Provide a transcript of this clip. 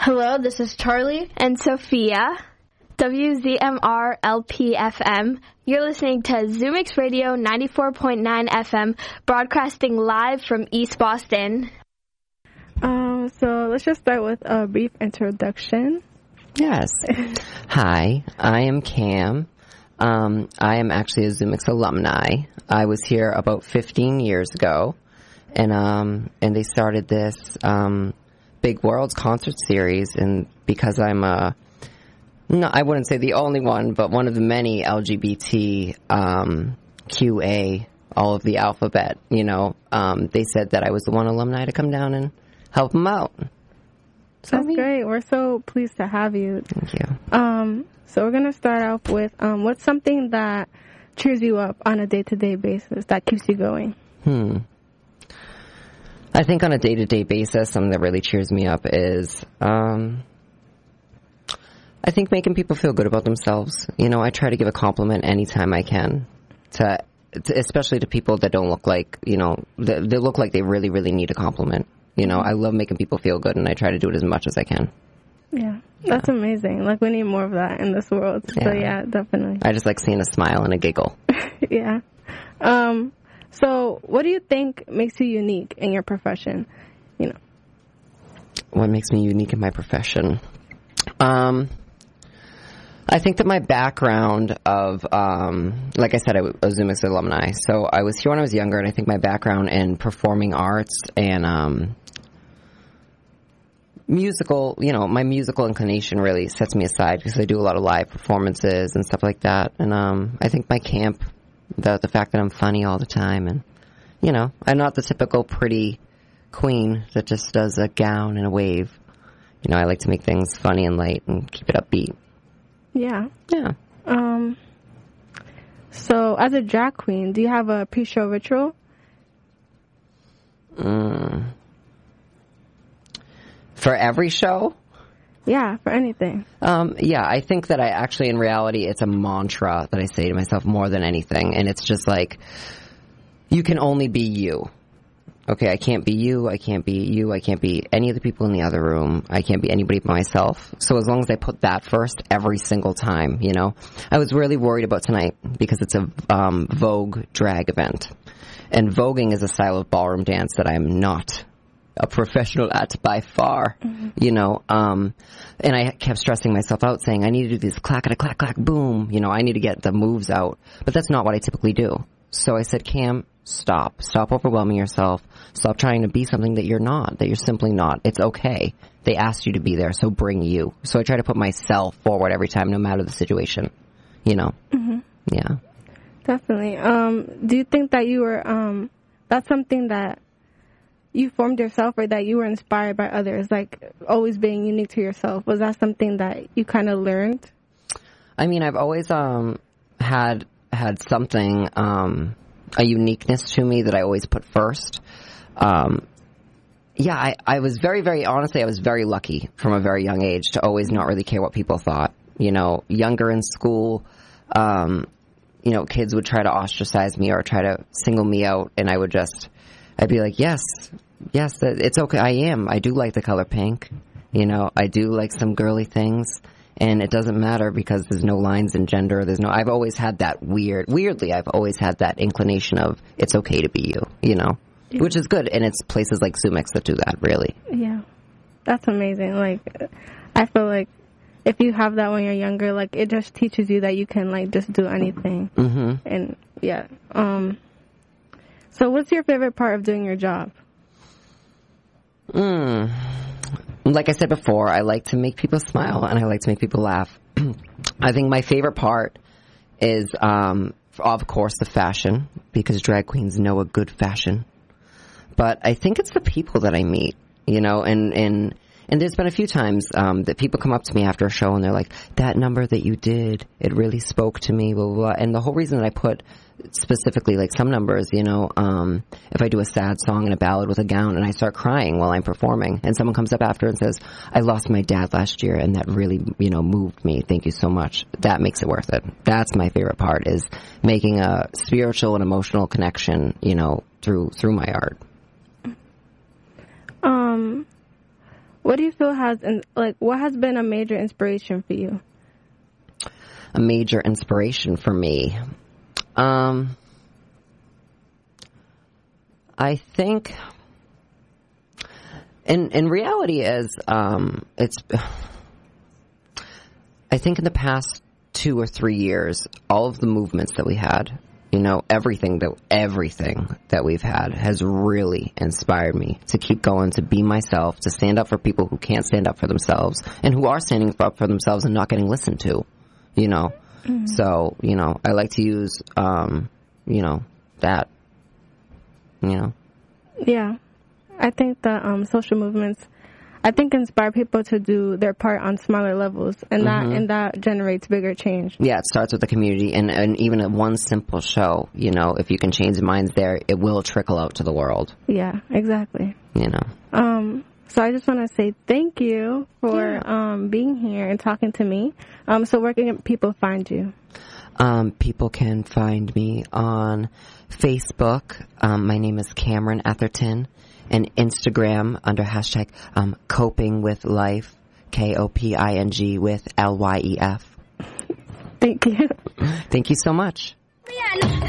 Hello, this is Charlie and Sophia. WZMR LPFM. You're listening to Zoomix Radio 94.9 FM, broadcasting live from East Boston. So let's just start with a brief introduction. Yes. Hi, I am Cam. I am actually a Zoomix alumni. I was here about 15 years ago, and they started this Big Worlds concert series, and because I'm no, I wouldn't say the only one, but one of the many LGBT QA, all of the alphabet, they said that I was the one alumni to come down and help them out. That's great. We're so pleased to have you. Thank you. So we're going to start off with what's something that cheers you up on a day-to-day basis, that keeps you going? I think on a day-to-day basis, something that really cheers me up is I think making people feel good about themselves. I try to give a compliment anytime I can, especially to people that don't look like, they look like they really, really need a compliment. I love making people feel good, and I try to do it as much as I can. Yeah, that's amazing. Like, we need more of that in this world. So, yeah, definitely. I just like seeing a smile and a giggle. Yeah. So, what do you think makes you unique in your profession? What makes me unique in my profession? I think that my background of, like I said, I was a Zoomix alumni. So I was here when I was younger, and I think my background in performing arts and musical, my musical inclination really sets me aside because I do a lot of live performances and stuff like that. And I think my camp, the fact that I'm funny all the time, and, I'm not the typical pretty queen that just does a gown and a wave. I like to make things funny and light and keep it upbeat. Yeah. Yeah. So, as a drag queen, do you have a pre-show ritual? For every show? Yeah, for anything. Yeah, I think that in reality, it's a mantra that I say to myself more than anything. And it's just like, you can only be you. Okay, I can't be you, I can't be you, I can't be any of the people in the other room, I can't be anybody but myself. So as long as I put that first every single time, I was really worried about tonight because it's a Vogue drag event. And voguing is a style of ballroom dance that I'm not a professional at by far, and I kept stressing myself out saying, I need to do this clack-a-clack, clack, boom, I need to get the moves out. But that's not what I typically do. So I said, Cam, stop overwhelming yourself. Stop trying to be something that you're not, that you're simply not. It's okay. They asked you to be there, so bring you. So I try to put myself forward every time, no matter the situation, Mm-hmm. Yeah. Definitely. Do you think that you were, that's something that you formed yourself, or that you were inspired by others, like always being unique to yourself? Was that something that you kind of learned? I mean, I've always had something, a uniqueness to me that I always put first. Yeah, I was very, very, honestly, I was very lucky from a very young age to always not really care what people thought. Younger in school, kids would try to ostracize me or try to single me out, and I'd be like, yes, it's okay. I do like the color pink. I do like some girly things. And it doesn't matter because there's no lines in gender. I've always had that weirdly, I've always had that inclination of it's okay to be you, which is good. And it's places like Zoomix that do that, really. Yeah. That's amazing. Like, I feel like if you have that when you're younger, like, it just teaches you that you can, like, just do anything. Mm-hmm. And, yeah. So what's your favorite part of doing your job? Like I said before, I like to make people smile and I like to make people laugh. I think my favorite part is, of course, the fashion, because drag queens know a good fashion. But I think it's the people that I meet, and there's been a few times that people come up to me after a show and they're like, that number that you did, it really spoke to me, blah, blah, blah. And the whole reason that I put specifically like some numbers, if I do a sad song and a ballad with a gown and I start crying while I'm performing and someone comes up after and says, I lost my dad last year and that really, moved me. Thank you so much. That makes it worth it. That's my favorite part, is making a spiritual and emotional connection, through my art. What do you feel what has been a major inspiration for you? A major inspiration for me. I think, in reality is, I think in the past 2 or 3 years, all of the movements that we had, everything that we've had has really inspired me to keep going, to be myself, to stand up for people who can't stand up for themselves and who are standing up for themselves and not getting listened to, Mm-hmm. So, I like to use, that, Yeah. I think the social movements, inspire people to do their part on smaller levels, and that generates bigger change. Yeah, it starts with the community, and even at one simple show, if you can change minds there, it will trickle out to the world. Yeah, exactly. So I just want to say thank you for being here and talking to me. So where can people find you? People can find me on Facebook. My name is Cameron Etherton, and Instagram under hashtag Coping with Life, KOPING with LYEF. Thank you. Thank you so much.